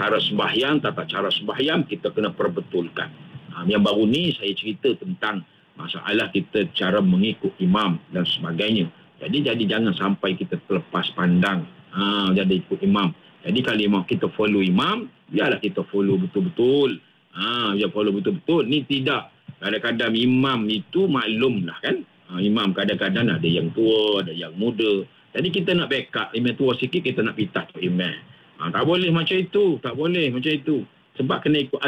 cara sembahyang, tata cara sembahyang kita kena perbetulkan. Yang baru ni saya cerita tentang masalah kita cara mengikut imam dan sebagainya. Jadi jangan sampai kita terlepas pandang jadi ikut imam. Jadi kalau imam kita follow imam, biarlah kita follow betul-betul. Dia follow betul-betul. Ni tidak. Kadang-kadang imam itu maklumlah kan. Imam kadang-kadang ada yang tua, ada yang muda. Jadi kita nak backup imam tua sikit, kita nak pitah tu imam. Tak boleh macam itu. Tak boleh macam itu. Sebab kena ikut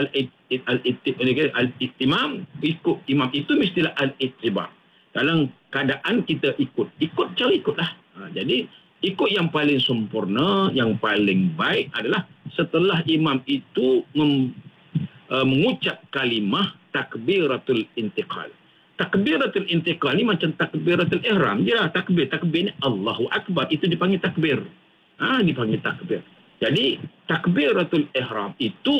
al-ittimam. Ikut imam itu mestilah al-ittiba. Dalam keadaan kita ikut cara ikutlah. Jadi ikut yang paling sempurna, yang paling baik adalah setelah imam itu mengucap kalimah takbiratul intiqal. Takbiratul intiqal ni macam takbiratul ihram je lah. Takbir ni Allahu Akbar. Itu dipanggil takbir. Dipanggil takbir. Jadi takbiratul ihram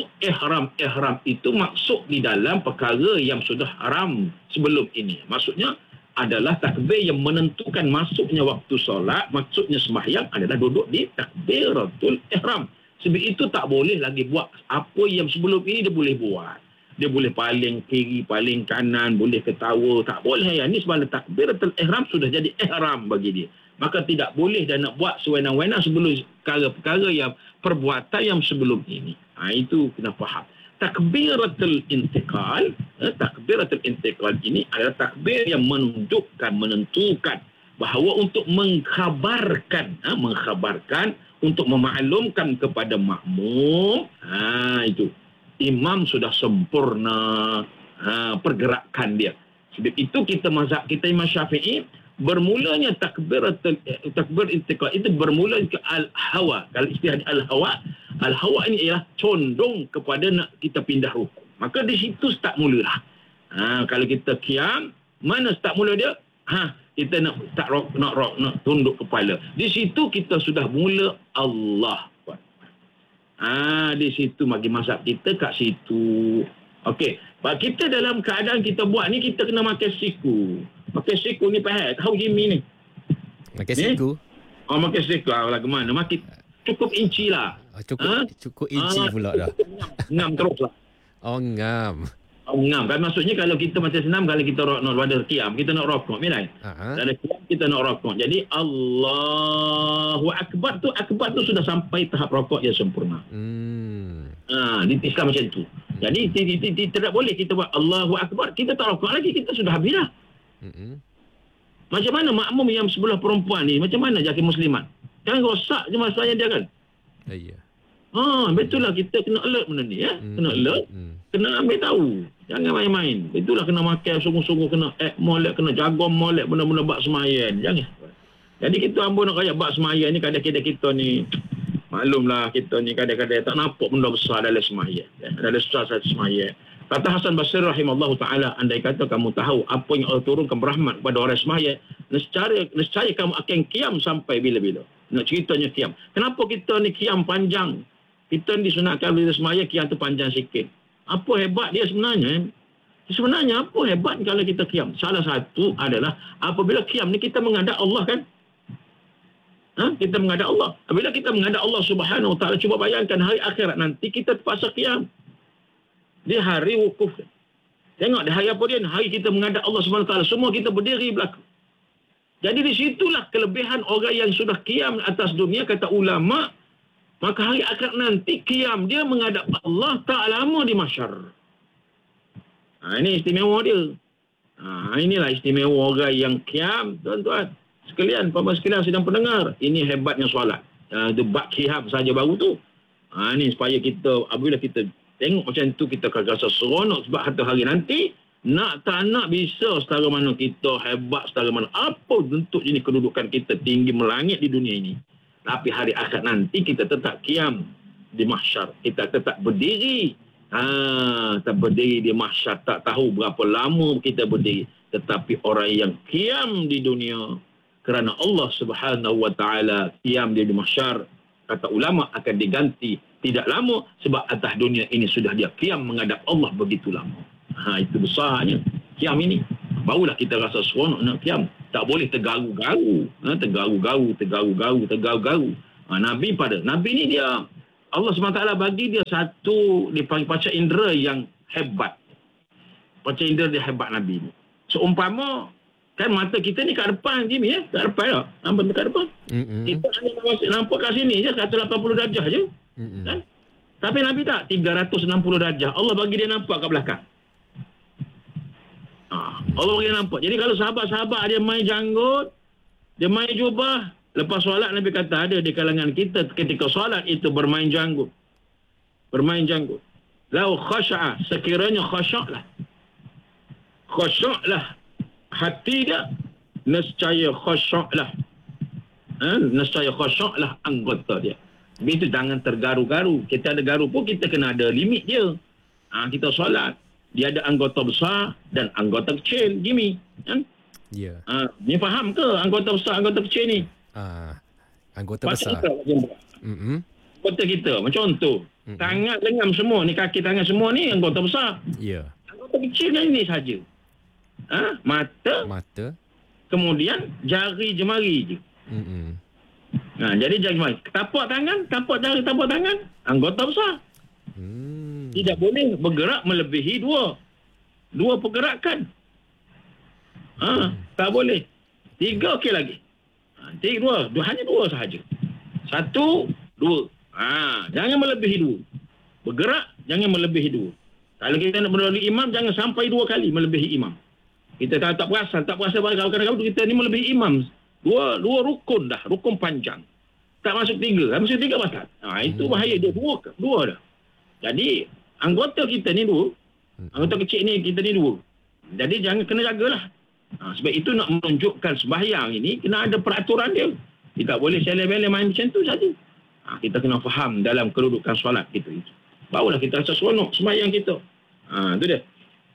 itu masuk di dalam perkara yang sudah haram sebelum ini. Maksudnya adalah takbir yang menentukan masuknya waktu solat, maksudnya sembahyang adalah duduk di takbiratul ihram. Sebab itu tak boleh lagi buat apa yang sebelum ini dia boleh buat. Dia boleh paling kiri, paling kanan, boleh ketawa. Tak boleh. Ini sebab takbiratul ihram sudah jadi ihram bagi dia. Maka tidak boleh dan nak buat sewenang-wenang sebelum perkara-perkara yang perbuatan yang sebelum ini. Itu kena faham. Takbiratul intiqal ini adalah takbir yang menentukan bahawa untuk mengkhabarkan untuk memaklumkan kepada makmum, itu imam sudah sempurna pergerakan dia. Sebab itu kita mazhab kita Imam Syafi'i bermulanya takbir intiqal itu bermula ke al-hawa. Kalau istilah al-hawa ini ialah condong kepada nak kita pindah rukuk. Maka di situ start mulalah. Kalau kita qiyam, mana start mula dia? Kita nak tunduk kepala. Di situ kita sudah mula Allah. Di situ bagi mazhab kita kat situ. Okey, kita dalam keadaan kita buat ni kita kena makan siku. Makan siku ni faham? Tahu Jimmy ni? Makan siku? Makan siku lah ke mana? Makin cukup inci lah. Cukup inci pula dah. Ngam terus lah. Ngam. Ngam. Kan maksudnya kalau kita macam senam, kalau kita nak pada qiyam, kita nak rokok. Bila qiyam kita nak rokok. Jadi Allahu Akbar tu sudah sampai tahap rokok yang sempurna. Di Islam macam tu. Jadi tidak boleh kita buat Allahu Akbar, kita tak rokok lagi, kita sudah habis dah. Macam mana makmum yang sebelah perempuan ni, macam mana jaki muslimat? Jangan rosak je masalahnya dia kan. Ya. Betul lah, kita kena alert benda ni ya. Kena alert. Kena ambil tahu. Jangan main-main. Itulah kena makan sungguh-sungguh, kena molek, kena jaga molek benda-benda bak semayan. Jangan. Jadi kita ambil nak kaya bak semayan ni, kadang-kadang kita ni maklumlah kita ni kadang-kadang tak nampak benda besar dalam semayan. Dalam besar semayan. Kata Hasan Basri rahimallahu ta'ala, andai kata kamu tahu apa yang Allah turunkan berahmat kepada orang sembahyang, nescaya kamu akan qiyam sampai bila-bila. Nak ceritanya qiyam. Kenapa kita ni qiyam panjang? Kita ni disunatkan bila sembahyang qiyam tu panjang sikit. Apa hebat dia sebenarnya? Sebenarnya apa hebat kalau kita qiyam? Salah satu adalah apabila qiyam ni kita menghadap Allah kan? Kita menghadap Allah. Apabila kita menghadap Allah Subhanahu wa ta'ala, cuba bayangkan hari akhirat nanti kita terpaksa qiyam. Dia hari wukuf. Tengok dia hari apa dia? Hari kita menghadap Allah Subhanahu wa ta'ala. Semua kita berdiri belakang. Jadi di situlah kelebihan orang yang sudah qiyam atas dunia, kata ulama. Maka hari akhirat nanti qiyam dia menghadap Allah tak lama di mahsyar. Ini istimewa dia. Inilah istimewa orang yang qiyam, tuan-tuan. Sekalian, puan-puan sekalian sedang pendengar. Ini hebatnya solat. Debat qiyam saja baru tu. Ini supaya kita, apabila kita tengok macam tu, kita akan rasa seronok sebab hari nanti nak tak nak bisa setara mana kita hebat, setara mana apa bentuk jenis kedudukan kita tinggi melangit di dunia ini. Tapi hari akhirat nanti kita tetap qiyam di mahsyar. Kita tetap berdiri. Tak berdiri di mahsyar. Tak tahu berapa lama kita berdiri. Tetapi orang yang qiyam di dunia kerana Allah Subhanahu wa ta'ala, qiyam dia di mahsyar, kata ulama akan diganti tidak lama sebab atas dunia ini sudah dia qiyam menghadap Allah begitu lama. Itu besarnya qiyam ini. Barulah kita rasa seronok nak qiyam. Tak boleh tergaru-garu. Tergaru-garu. Nabi ni dia Allah SWT bagi dia satu dipanggil panca indera yang hebat. Panca indera dia hebat Nabi ni. Seumpama kan mata kita ni kat depan Jimmy kat depan tak? Nampak kat depan. Kita hanya nampak kat sini je 180 darjah je. Kan? Tapi Nabi tak 360 darjah. Allah bagi dia nampak kat belakang. Allah bagi dia nampak. Jadi kalau sahabat-sahabat dia main janggut, dia main jubah, lepas solat Nabi kata ada di kalangan kita ketika solat itu bermain janggut. Bermain janggut. Lau khasya'a, sekiranya khasya'lah. Khasya'lah hati dia, nescaya khasya'lah. Nescaya khasya'lah anggota dia. Itu jangan tergaru-garu. Kita ada garu pun kita kena ada limit dia. Kita solat. Dia ada anggota besar dan anggota kecil. Jimmy. Kan? Ya. Ni faham ke anggota besar, anggota kecil ni? Anggota besar. Anggota kita. Macam contoh. Tangan, lengan semua ni, kaki tangan semua ni anggota besar. Ya. Anggota kecil ni saja. Mata. Kemudian jari jemari je. Jadi jari jemari. Tapak tangan, tapak jari, tapak tangan. Anggota besar. Tidak boleh bergerak melebihi dua pergerakan. Tak boleh. 3 okey lagi. 3, 2. Hanya 2 sahaja. 1, 2. Jangan melebihi 2. Bergerak, jangan melebihi 2. Kalau kita nak melalui imam, jangan sampai 2 kali melebihi imam. Kita tak perasan kadang-kadang kita ni melebihi imam. 2 rukun dah, rukun panjang. Tak masuk 3. Masuk 3 batal. Itu bahaya dia. 2 dah. Jadi, anggota kita ni 2. Anggota kecil ni kita ni 2. Jadi, jangan kena jagalah. Sebab itu nak menunjukkan sembahyang ini, kena ada peraturan dia. Tidak boleh sele-bele main macam tu saja. Kita kena faham dalam kedudukan solat kita itu. Barulah kita rasa seronok sembahyang kita. Itu dia.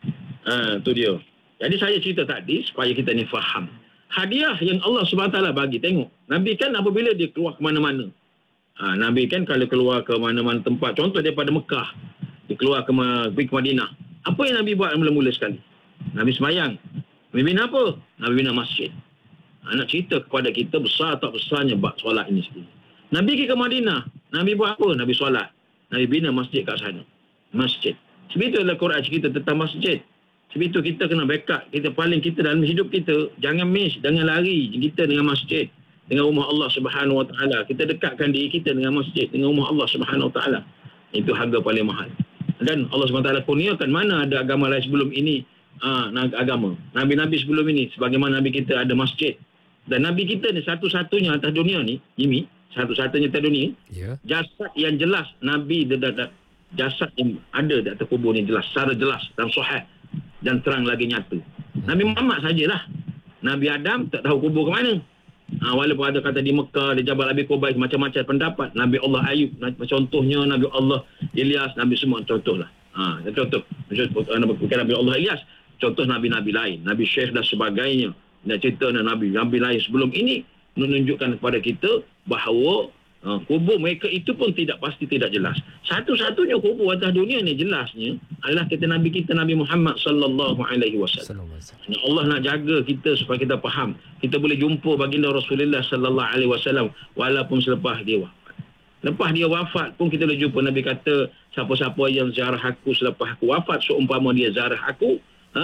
Itu dia. Jadi saya cerita tadi supaya kita ni faham. Hadiah yang Allah SWT bagi. Tengok. Nabi kan apabila dia keluar ke mana-mana. Nabi kan kalau keluar ke mana-mana tempat. Contoh daripada Mekah. Dia keluar ke Madinah. Apa yang Nabi buat mula-mula sekali? Nabi sembahyang. Nabi bina apa? Nabi bina masjid. Nak cerita kepada kita besar tak besarnya bab solat ini sendiri. Nabi pergi ke Madinah. Nabi buat apa? Nabi solat. Nabi bina masjid kat sana. Masjid. Sebab itu adalah Quran cerita tentang masjid. Sebab itu kita kena backup. Kita dalam hidup kita, jangan miss, jangan lari kita dengan masjid. Dengan rumah Allah Subhanahu Wa Taala. Kita dekatkan diri kita dengan masjid. Dengan rumah Allah Subhanahu Wa Taala. Itu harga paling mahal. Dan Allah Subhanahu Wa Taala kurniakan mana ada agama lain sebelum ini. Agama. Nabi-Nabi sebelum ini. Sebagaimana Nabi kita ada masjid. Dan Nabi kita ni satu-satunya atas dunia ni. Jimmy. Satu-satunya atas dunia. Yeah. Jasad yang jelas. Nabi jasad yang ada di atas kubur ni jelas. Secara jelas dan sahih. Dan terang lagi nyata. Nabi Muhammad sajalah. Nabi Adam tak tahu kubur ke mana. Walaupun ada kata di Mekah, di Jabal Abi Qubais, macam-macam pendapat. Nabi Allah Ayub, contohnya. Nabi Allah Ilyas, Nabi semua contohlah. Contoh. Bukan Nabi Allah Ilyas. Contoh Nabi-Nabi lain. Nabi Syekh dan sebagainya. Dan cerita Nabi lain sebelum ini menunjukkan kepada kita bahawa kubur mereka itu pun pasti tidak jelas. Satu-satunya kubur atas dunia ni jelasnya adalah kata Nabi kita Nabi Muhammad sallallahu alaihi wasallam. Allah nak jaga kita supaya kita faham. Kita boleh jumpa baginda Rasulullah sallallahu alaihi wasallam walaupun selepas dia wafat. Lepas dia wafat pun kita boleh jumpa. Nabi kata siapa-siapa yang ziarah aku selepas aku wafat seumpama dia ziarah aku,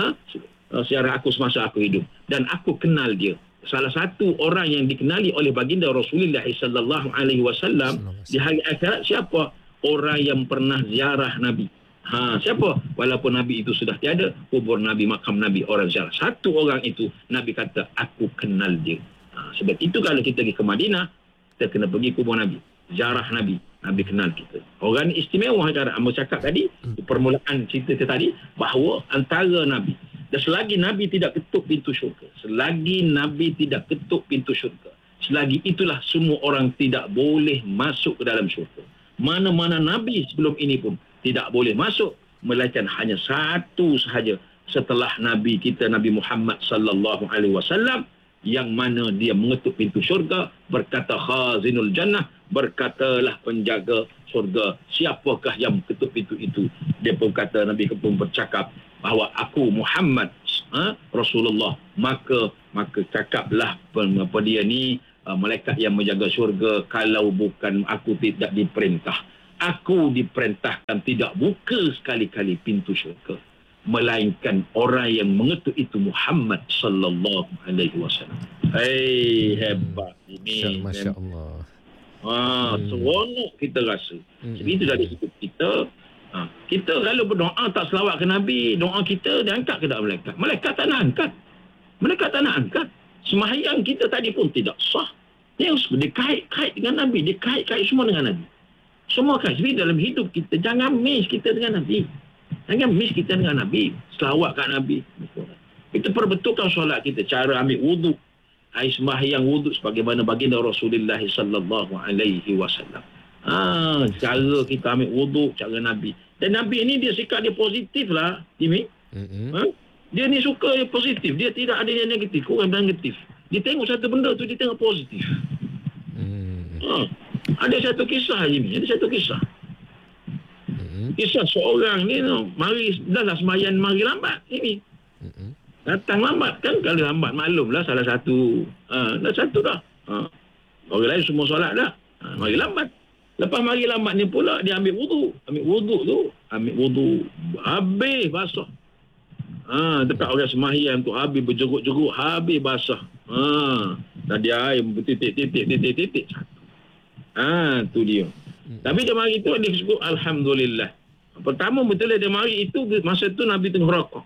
ziarah aku semasa aku hidup dan aku kenal dia. Salah satu orang yang dikenali oleh baginda Rasulullah sallallahu alaihi wasallam di hari akhirat siapa? Orang yang pernah ziarah Nabi. Siapa? Walaupun Nabi itu sudah tiada, kubur Nabi, makam Nabi, orang ziarah. Satu orang itu Nabi kata aku kenal dia. Sebab itu kalau kita pergi ke Madinah, kita kena pergi kubur Nabi, ziarah Nabi. Nabi kenal kita. Orang ni istimewa cara Amba cakap tadi, permulaan cerita tadi bahawa antara Nabi. Dan selagi Nabi tidak ketuk pintu syurga. Selagi Nabi tidak ketuk pintu syurga. Selagi itulah semua orang tidak boleh masuk ke dalam syurga. Mana-mana Nabi sebelum ini pun tidak boleh masuk. Melainkan hanya satu sahaja. Setelah Nabi kita, Nabi Muhammad sallallahu alaihi wasallam. Yang mana dia mengetuk pintu syurga. Berkata khazinul jannah. Berkatalah penjaga syurga. Siapakah yang ketuk pintu itu? Dia pun kata, Nabi pun bercakap. Bahawa aku Muhammad Rasulullah, maka cakaplah apa dia ni malaikat yang menjaga syurga, kalau bukan aku tidak diperintah. Aku diperintahkan tidak buka sekali-kali pintu syurga, melainkan orang yang mengetuk itu Muhammad sallallahu alaihi wasallam. Hebat ini. Masya Allah. Seronok kita rasa. Jadi itu dari hidup kita. Kita kalau berdoa tak selawat ke Nabi, doa kita diangkat ke tak malaikat? Malaikat tak nak angkat. Mereka tak nak angkat. Sembahyang kita tadi pun tidak sah. Yang dia kait dengan Nabi, dia kait semua dengan Nabi. Semua kait. Jadi dalam hidup kita jangan miss kita dengan Nabi. Jangan miss kita dengan Nabi. Selawat kat Nabi. Kita perbetulkan solat kita, cara ambil wuduk. Sembahyang wuduk sebagaimana baginda Rasulullah sallallahu alaihi wasallam. Cara kita ambil wuduk, cara Nabi. Dan Nabi ni dia sikap dia positif lah, Timi. Dia ni suka yang positif. Dia tidak ada yang negatif. Kurang negatif. Dia tengok satu benda tu, dia tengok positif. Ada satu kisah, Jimmy. Ada satu kisah. Kisah seorang ni, dah lah sembahyang mari lambat. Ini. Datang lambat kan. Kalau lambat maklumlah salah satu. Dah satu dah. Orang lain semua solat dah. Mari lambat. Lepas mari lambat ni pula dia ambil wuduk. Ambil wuduk. Habis basah. Dekat orang sembahyang tu habis berjeruk-jeruk, habis basah. Tadi air titik. Tu dia. Tapi dia mari tu dia sebut alhamdulillah. Pertama betul dia mari itu masa tu Nabi tengah rokok.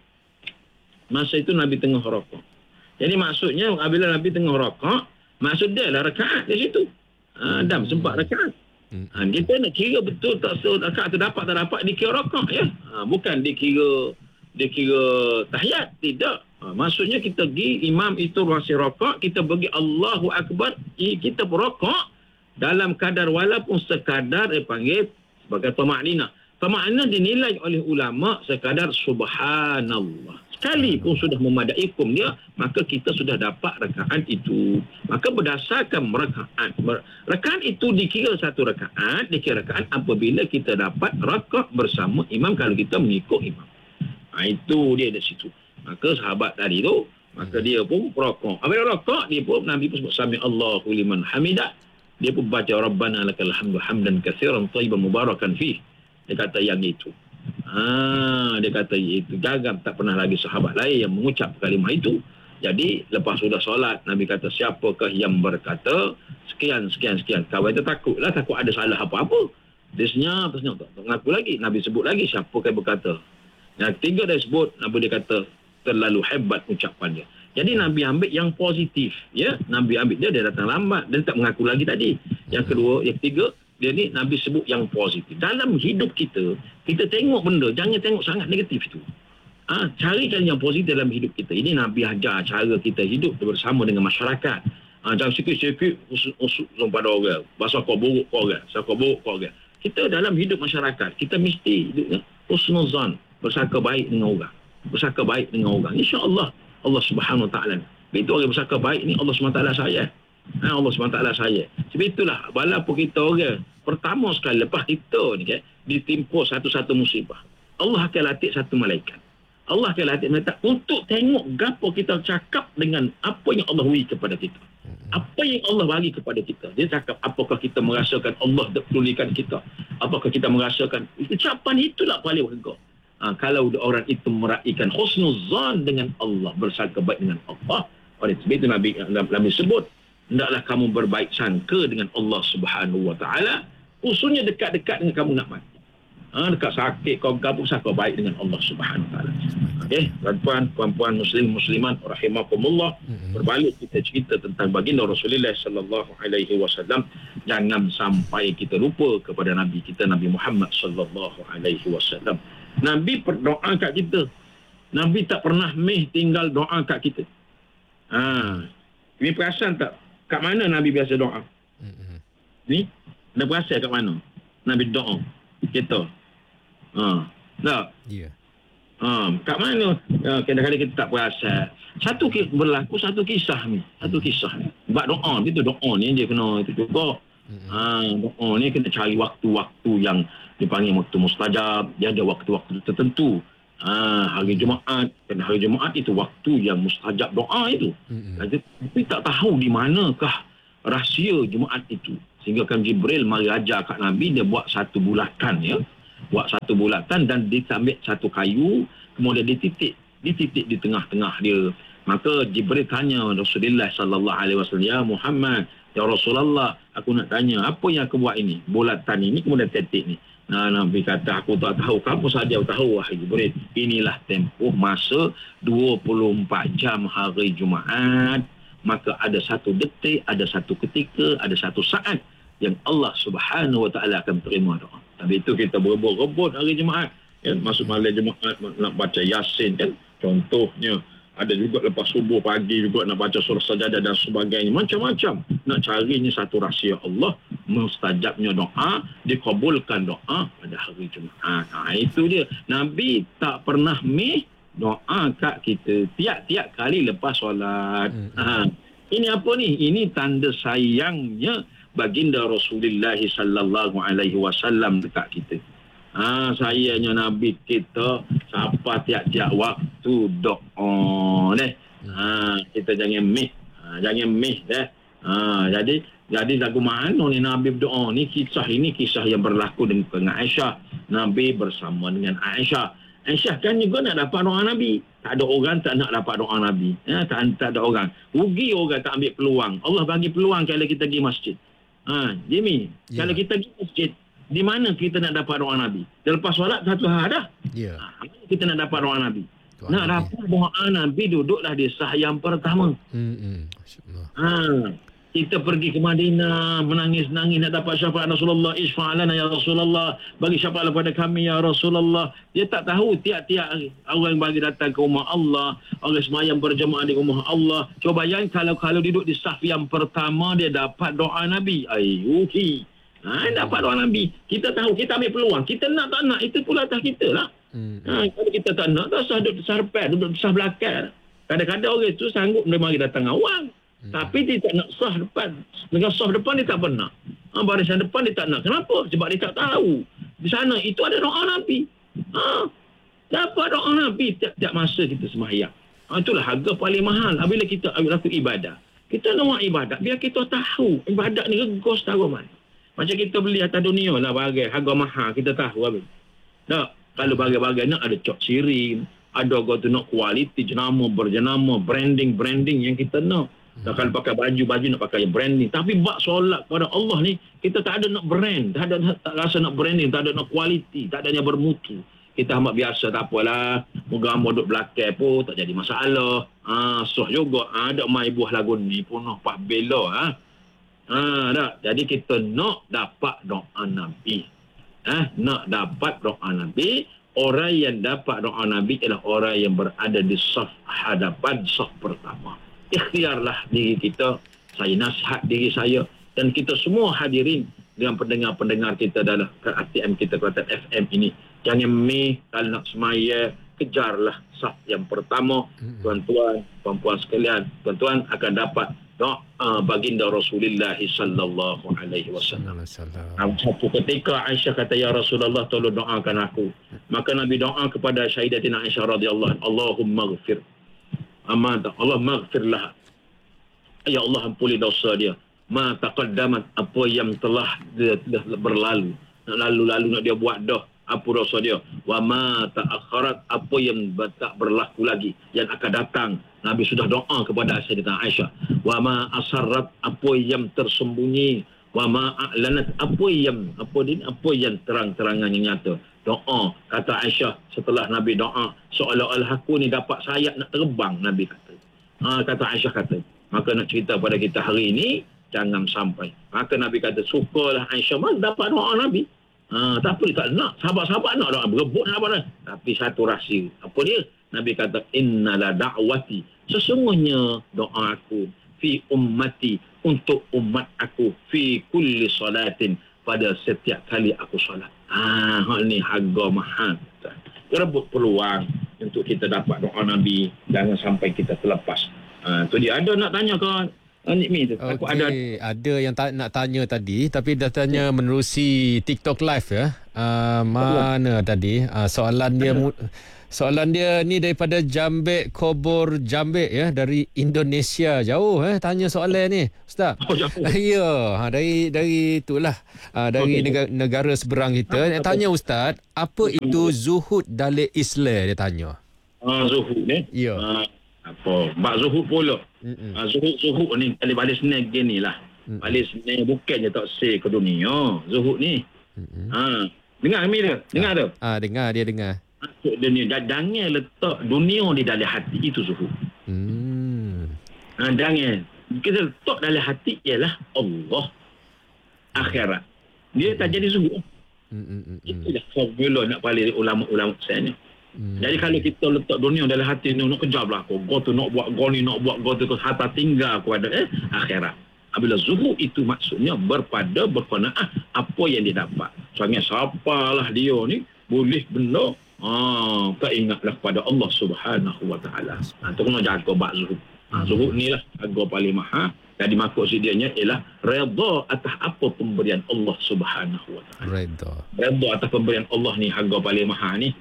Jadi maksudnya apabila Nabi tengah rokok, maksud dia lah rakaat di situ. Adam sempat rakaat. Kita nak kira betul tak rakaat tu dapat tak dapat dikira rokok ya. Bukan dikira tahiyat, tidak. Maksudnya kita pergi imam itu masih rokok, kita bagi Allahu Akbar, kita berrokok dalam kadar walaupun sekadar panggil sebagai tamaknina. Tamaknina dinilai oleh ulama sekadar subhanallah. Sekali pun sudah memadai hukum dia, maka kita sudah dapat rakaat itu. Maka berdasarkan rakaat itu dikira satu rakaat, dikira rakaat apabila kita dapat rakaat bersama imam kalau kita mengikut imam. Itu dia di situ. Maka sahabat tadi tu, maka dia pun rokok. Apabila rokok, dia pun Nabi pun sebut sami Allahu liman hamidah. Dia pun baca Rabbana lakal hamdu hamdan katsiran thayyiban mubarakan fih. Dia kata yang itu. Dia kata itu gagam, tak pernah lagi sahabat lain yang mengucap kalimah itu. Jadi lepas sudah solat, Nabi kata siapakah yang berkata sekian. Kawan itu takut ada salah apa-apa. Dia senyap tak mengaku lagi. Nabi sebut lagi siapakah yang berkata. Yang ketiga dia sebut, Nabi dia kata terlalu hebat ucapannya. Jadi Nabi ambil yang positif, ya. Nabi ambil dia datang lambat dan tak mengaku lagi tadi. Yang kedua, yang ketiga, dia ni Nabi sebut yang positif. Dalam hidup kita tengok benda, jangan tengok sangat negatif itu. Carikan yang positif dalam hidup kita. Ini Nabi ajar cara kita hidup bersama dengan masyarakat. Jangan sikit-sikit usung pada orang. Bahasa kau buruk kau orang. Kita dalam hidup masyarakat, kita mesti hidupnya husnuzan, bersangka baik dengan orang. InsyaAllah Allah Subhanahu Wa Taala. Begitu orang bersangka baik ni Allah Subhanahu Wa Taala sayang. Allah Subhanahu Wa Taala sayang. Sebab itulah walaupun kita orang pertama sekali lepas kita ni kan ditimpa satu-satu musibah, Allah akan latih satu malaikat. Allah akan latih malaikat untuk tengok gapo kita cakap dengan apa yang Allah beri kepada kita. Apa yang Allah bagi kepada kita. Dia cakap apakah kita merasakan Allah pedulikan kita. Apakah kita merasakan ucapan itulah paling berharga. Kalau orang itu meraihkan husnuzan dengan Allah, bersangka baik dengan Allah. Oleh sebab itu Nabi sebut, hendaklah kamu berbaik sangka dengan Allah Subhanahu Wa Taala, khususnya dekat-dekat dengan kamu nak mati. Dekat sakit kau bersangka baik dengan Allah Subhanahu Wa Taala. Puan-puan musliman rahimakumullah, berbalik kita cerita tentang baginda Rasulullah sallallahu alaihi wasallam, jangan sampai kita lupa kepada Nabi kita Nabi Muhammad sallallahu alaihi wasallam. Nabi berdoa kat kita. Nabi tak pernah tinggal doa kat kita. Ini perasan tak? Kat mana Nabi biasa doa? Ni? Anda perasan kat mana? Nabi doa. Kita. Tak? Ya. Kat mana? Kadang-kadang kita tak perasan. Berlaku satu kisah ni. Buat doa. Itu doa ni dia kena itu juga. Doa ni kena cari waktu-waktu yang dipanggil waktu mustajab. Dia ada waktu-waktu tertentu. Hari Jumaat. Dan hari Jumaat itu waktu yang mustajab doa itu. Tapi tak tahu di manakah rahsia Jumaat itu. Sehingga kan Jibril mari ajar kat Nabi, dia buat satu bulatan ya. Buat satu bulatan dan dia ambil satu kayu, kemudian dititik di tengah-tengah dia. Maka Jibril tanya Rasulullah sallallahu alaihi wasallam, "Ya Muhammad, ya Rasulullah, aku nak tanya, apa yang aku buat ini? Bulatan ini kemudian titik ni." Nah, Nabi kata, "Aku tak tahu. Kamu saja tahu, wahai Jibril. Inilah tempoh masa 24 jam hari Jumaat. Maka ada satu detik, ada satu ketika, ada satu saat yang Allah Subhanahu Wa Taala akan terima doa." Tapi itu kita berebut-rebut hari Jumaat. Ya, masuk malam Jumaat nak baca Yasin kan. Contohnya ada juga lepas subuh pagi juga nak baca surah Sajadah dan sebagainya. Macam-macam. Nak carinya satu rahsia Allah. Mustajabnya doa. Dikabulkan doa pada hari Jumaat. Itu dia. Nabi tak pernah doa kat kita. Tiap-tiap kali lepas solat. Ini apa ni? Ini tanda sayangnya baginda Rasulullah sallallahu alaihi wasallam dekat kita. Sayangnya Nabi kita siapa tiap-tiap waktu doa deh. Kita jangan miss deh. Jadi lagu mana ni Nabi berdoa ni, ini kisah yang berlaku dengan Aisyah. Nabi bersama dengan Aisyah. Aisyah kan juga nak dapat doa Nabi. Tak ada orang tak nak dapat doa Nabi. Tak ada orang. Rugi orang tak ambil peluang. Allah bagi peluang kalau kita pergi masjid. Jimmy, kalau kita pergi masjid, di mana kita nak dapat doa Nabi? Lepas solat satu hari dah. Kita nak dapat doa Nabi. Nak dapat doa Nabi duduklah di sah yang pertama. Kita pergi ke Madinah, menangis-nangis nak dapat syafaat Rasulullah. Isfa'alana ya Rasulullah. Bagi syafaat pada kami ya Rasulullah. Dia tak tahu tiap-tiap orang bagi datang ke rumah Allah. Orang semayang berjemaah di rumah Allah. Cuba bayangkan kalau duduk di saf yang pertama, dia dapat doa Nabi. Dapat doa Nabi. Kita tahu, kita ambil peluang. Kita nak tak nak, itu pula atas kita lah. Kalau kita tak nak, tak usah duduk di sah depan, duduk di sah belakang. Kadang-kadang orang itu sanggup dia mari datang awal. Tapi dia tak nak sah depan. Dengan sah depan dia tak pernah. Barisan depan dia tak nak. Kenapa? Sebab dia tak tahu. Di sana itu ada doa Nabi. Dapat doa Nabi tiap-tiap masa kita sembahyang. Itulah harga paling mahal. Bila kita lakukan ibadah. Kita nak buat ibadat. Biar kita tahu. Ibadat ni regos tahu mana. Macam kita beli atas dunia lah bagai. Harga mahal. Kita tahu habis. Tak. Kalau bagai-bagai nak ada cok siring. Ada orang tu nak kualiti, jenama, berjenama, branding yang kita nak. Kalau pakai baju nak pakai branding. Tapi bak solat kepada Allah ni, kita tak ada nak brand. Tak rasa nak branding. Tak ada nak kualiti. Tak ada yang bermutu. Kita amat biasa, tak apalah. Moga-moga duduk belakang pun tak jadi masalah. Soh juga. Ada mai buah lagu ni pun nampak bela. Tak. Jadi kita nak dapat doa Nabi. Nak dapat doa Nabi. Orang yang dapat doa Nabi ialah orang yang berada di saf hadapan, saf pertama. Ikhtiarlah diri kita. Saya nasihat diri saya dan kita semua hadirin dengan pendengar-pendengar kita dalam ATM kita Kelantan FM ini. Jangan kalau nak semaya, kejarlah saf yang pertama. Tuan-tuan, puan-puan sekalian, tuan-tuan akan dapat doa baginda Rasulullah sallallahu alaihi wasallam. Satu ketika Aisyah kata, "Ya Rasulullah, tolong doakan aku." Maka Nabi doa kepada Sayyidatina Aisyah radhiyallahu anha, "Allahumma ighfir." Allah maghfirlah. Ya Allah, ampuni dosa dia. Ma taqaddamat, apa yang telah dia berlalu. Lalu nak dia buat dah, apa dosa dia. Wa ma ta'akharat, apa yang tak berlaku lagi, yang akan datang. Nabi sudah doa kepada Sayyidatina Aisyah. Wa ma asarrat, apa yang tersembunyi. Wa ma a'lanat, apa yang terang-terangan yang nyata. Doa, kata Aisyah setelah Nabi doa, seolah-olah aku ni dapat sayap nak terbang, Nabi kata. Kata Aisyah kata, maka nak cerita pada kita hari ini, jangan sampai. Maka Nabi kata, sukalah Aisyah dapat doa Nabi. Tapi tak nak, sahabat-sahabat nak doa, berebut nak dapat. Tapi satu rahsia, apa dia? Nabi kata, innala da'wati, sesungguhnya doa aku, fi ummati, untuk umat aku, fi kulli salatin, pada setiap kali aku solat. Ni harga mahal. Rebut peluang untuk kita dapat doa Nabi. Jangan sampai kita terlepas. Tu dia. Ada nak tanya ke Nikmi tu? Aku ada yang nak tanya tadi, tapi dah tanya menerusi TikTok live ya. Mana tadi? Soalan dia ni daripada Jambek Kobor Jambek ya, dari Indonesia. Jauh tanya soalan ni Ustaz. Oh, jauh. Ya, dari itulah, dari negara seberang kita. Dia tanya Ustaz, apa itu zuhud dalam Islam, dia tanya. Zuhud ni. Ya. Apa? Bak zuhud pula. Zuhud ni balik senang gini lah. Balik senang bukannya tak say ke dunia. Zuhud ni. Dengar kami dia? Dengar tu? Dengar, dia dengar. Maksud dunia, jangan letak dunia di dalam hati, itu zuhud. Jangan. Kita letak dalam hati ialah Allah, akhirat. Dia tak jadi zuhud. Itulah formula nak balik ulama-ulama saya ni. Jadi kalau kita letak dunia dalam hati ni, nak kejar belakang, kau tu nak buat, kau ni nak buat, kau tu harta tinggal kepada akhirat. Apabila zuhud itu maksudnya berqanaah apa yang dia dapat. Soalnya siapalah dia ni boleh benda, keingatlah kepada Allah Subhanahu Wa Taala. Tu kena jaga bab zuhud. Zuhud ni lah harga paling mahal. Jadi maksud dia ialah redha atas apa pemberian Allah Subhanahu Wa Taala. Redha atas pemberian Allah ni harga paling mahal ni.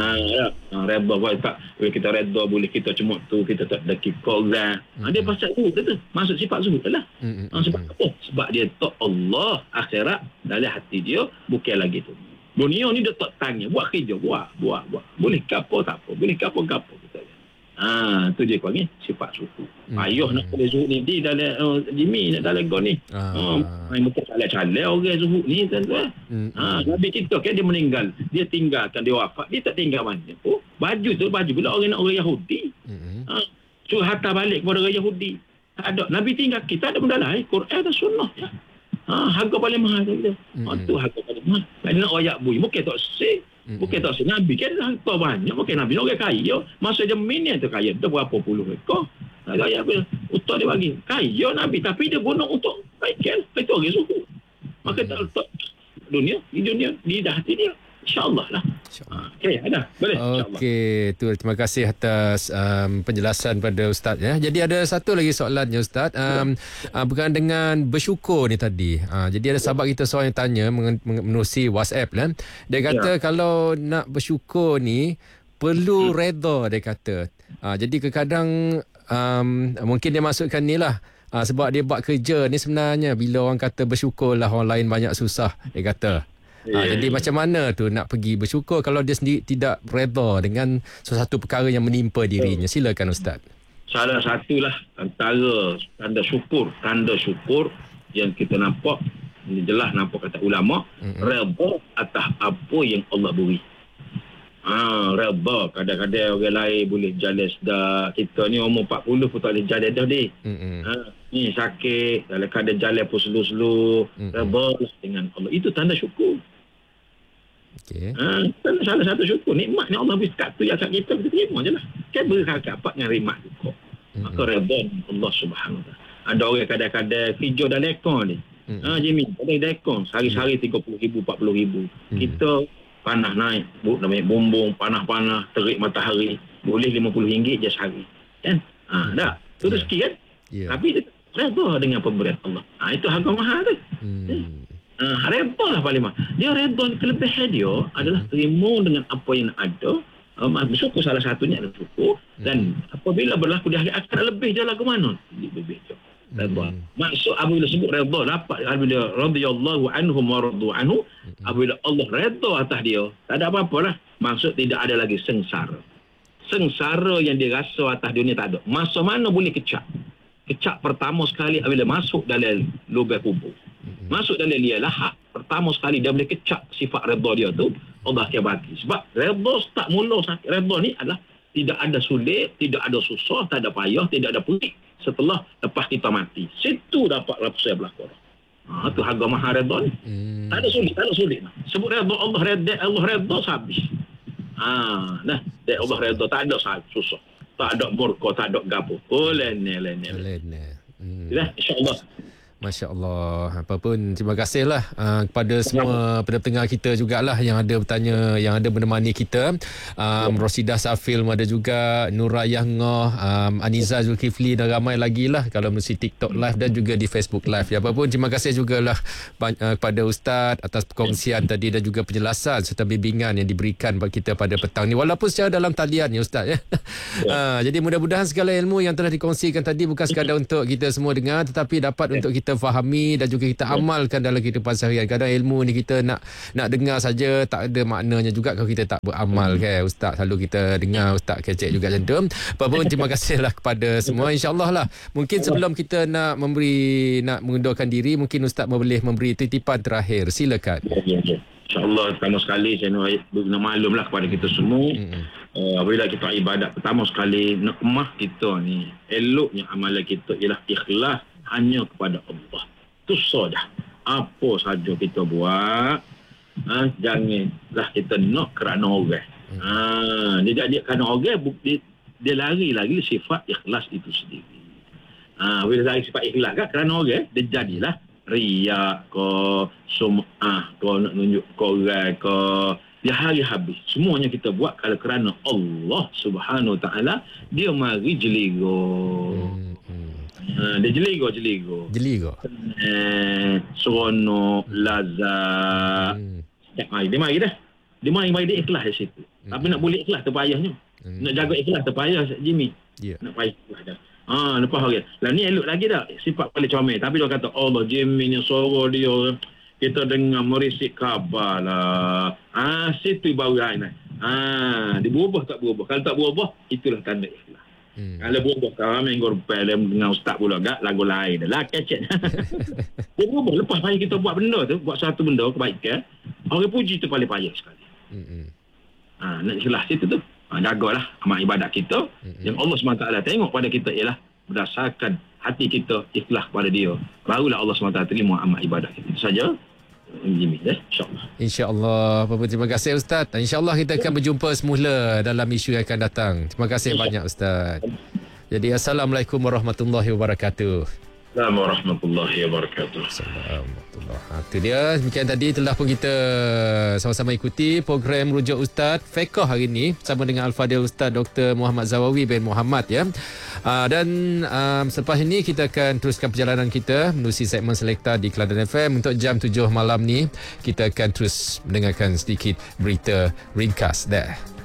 Redha boleh tak, boleh kita redha, boleh kita cuma tu, kita tak ada kikol. Dia pasal zuhud tu. Maksud sifat zuhud lah. Sebab apa? Sebab dia tak Allah akhirat dalam hati dia, bukan lagi tu. Dunia ni dia tak tanya, buat kerja, buat. Boleh ke apa, tak apa. Boleh ke apa, kita. Tu dia kau ni, sifat zuhud. Payah nak boleh zuhud ni di dalam Jimmy, dalam gol ni. Main bukan calek-calek orang zuhud ni, tuan-tuan. Nabi kita kan dia meninggal, dia tinggalkan, dia wafat, dia tak tinggal mana. Baju bila orang nak orang Yahudi. Suruh hantar balik kepada orang Yahudi. Tak ada. Nabi tinggal, kita ada benda lain, Quran dan sunnah. Harga paling mahal tu. Tu harga paling mahal. Dia nak royak bui. Mungkin tak say. Mungkin tak say. Nabi kan harta banyak. Mungkin Nabi orang kaya. Masa jemin tu kaya. Dia berapa puluh ekor. Kaya apa? Untuk dia bagi. Kaya Nabi. Tapi dia guna untuk baikan. Itu orang suku. Maka tak letak dunia. Di hati dia. InsyaAllah lah. Okey, ada. Boleh. Okey, tu terima kasih atas penjelasan pada Ustaz ya. Jadi ada satu lagi soalannya Ustaz, berkaitan dengan bersyukur ni tadi. Jadi ada sahabat kita seorang yang tanya menerusi WhatsApp lah. Dia kata kalau nak bersyukur ni perlu redha, dia kata. Jadi kadang mungkin dia masukkan ni lah. Sebab dia buat kerja ni sebenarnya bila orang kata bersyukurlah orang lain banyak susah, dia kata. Jadi macam mana tu nak pergi bersyukur kalau dia sendiri tidak redha dengan sesuatu perkara yang menimpa dirinya? Silakan Ustaz. Salah satulah antara tanda syukur yang kita nampak, ini jelas nampak kata ulama, redha atas apa yang Allah beri. Redha. Kadang-kadang orang lain boleh jalan sedar. Kita ni umur 40 pun tak boleh jalan dah ni. Ni sakit, dalam keadaan jalan pun slow-slow. Redha dengan Allah. Itu tanda syukur. Okay. Salah satu syukur. Nikmat ni Allah beri kat tu, ya kat kita terima je lah. Kan berharakat dengan nikmat tu. Maka redha Allah Subhanahu Wa Taala. Ada orang kadang-kadang kerja dalam lekor ni. Jimmy, dalam lekor sehari-hari 30,000, 40,000. Kita panas naik, namanya bumbung, panas-panas, terik matahari, boleh RM50 je sehari. Kan? Dah. Itu rezeki kan? Tapi dia redha dengan pemberian Allah. Itu harga mahal tu. Redha lah paling mahal. Dia redha, kelebihan dia adalah terima dengan apa yang ada. Bersyukur salah satunya adalah syukur. Dan apabila berlaku di hari akan lebih je lah ke mana? Lebih je. Redha. Maksud apabila sebut redha, dapat apabila radhiyallahu anhum wa radu anhu, apabila Allah redha atas dia, tak ada apa-apa lah. Maksud tidak ada lagi sengsara. Sengsara yang dia rasa atas dunia tak ada. Masa mana boleh kecap? Kecap pertama sekali apabila masuk dalam lubang kubur. Masuk dalam dia lahap. Pertama sekali dia boleh kecap sifat redha dia tu, Allah akan bagi. Sebab redha start mula sakit. Redha ni adalah tidak ada sulit, tidak ada susah, tak ada payah, tidak ada pelik. Setelah lepas kita mati, situ dapat rapsai belakang. Itu harga mahal redha ni. Tak ada sulit. Sebut redha Allah redha habis. Dah, Allah redha tak ada susah. Tak ada murka, tak ada gapo. Lain. Dah, insya-Allah. Masya Allah. Apa pun terima kasihlah kepada semua pendengar kita jugalah yang ada bertanya, yang ada menemani kita. Rosidah Safil ada juga, Nurayah Ngoh, Aniza Zulkifli dan ramai lagi lah kalau melalui TikTok live dan juga di Facebook live. Ya, apa pun terima kasih jugalah kepada Ustaz atas perkongsian tadi dan juga penjelasan serta bimbingan yang diberikan kepada kita pada petang ni, walaupun secara dalam talian ya Ustaz ya. Jadi mudah-mudahan segala ilmu yang telah dikongsikan tadi bukan sekadar untuk kita semua dengar, tetapi dapat untuk kita fahami dan juga kita amalkan dalam kehidupan seharian. Kadang ilmu ni kita nak dengar saja, tak ada maknanya juga kalau kita tak beramal kan Ustaz. Selalu kita dengar Ustaz kecek juga macam tu. Apa pun terima kasihlah kepada semua. InsyaAllah lah, mungkin sebelum kita nak mengundurkan diri, mungkin Ustaz boleh memberi titipan terakhir. Silakan. InsyaAllah pertama sekali saya nak maklumlah kepada kita semua. Apabila kita ibadat pertama sekali, nak emah kita ni, eloknya amalan kita ialah ikhlas hanya kepada Allah. Itu saja. Apa saja kita buat, janganlah kita nak kerana orang. Dia kerana orang, dia lari lagi sifat ikhlas itu sendiri. Bila lari sifat ikhlas kan kerana orang, dia jadilah riak ke, sum'ah ke, nak tunjuk ke orang ke, dia hari habis. Semuanya kita buat kalau kerana Allah Subhanahu Wa Taala, dia mari jeligo. Dia jeligo. Seronok, lazat. Dia mari dah. Dia mari dia ikhlas di situ. Tapi nak boleh ikhlas terpayahnya. Nak jaga ikhlas terpayah Jimmy. Nak payah ikhlas dah. Lepas hari. Lah ni elok lagi dah. Sifat paling comel. Tapi dia kata Allah Jimmy ni suara dia kita dengar merisik khabar lah. Situ baru hari ni. Dia berubah tak berubah. Kalau tak berubah, itulah tanda ikhlas. Kalau berubah sekarang minggu rupai dengan ustaz pula agak lagu lain dah lah kecek. Dia berubah lepas hari kita buat benda tu, buat satu benda kebaikan, orang puji tu paling payah sekali. Nak ikhlas itu tu, jagalah amal ibadat kita. Yang Allah SWT tengok pada kita ialah berdasarkan hati kita ikhlas kepada dia, barulah Allah SWT terima amal ibadat kita. Itu saja. InsyaAllah. Terima kasih Ustaz. InsyaAllah kita akan berjumpa semula dalam isu yang akan datang. Terima kasih banyak Ustaz. Jadi Assalamualaikum warahmatullahi wabarakatuh. Assalamualaikum warahmatullahi wabarakatuh. Itu dia. Demikian tadi telah pun kita sama-sama ikuti program Rujuk Ustaz Fiqh hari ini bersama dengan Al-Fadhil Ustaz Dr. Muhammad Zawawi bin Muhammad ya. Dan selepas ini kita akan teruskan perjalanan kita menerusi segmen Selekta di Kelantan FM. Untuk jam 7 malam ni kita akan terus mendengarkan sedikit berita ringkas dah.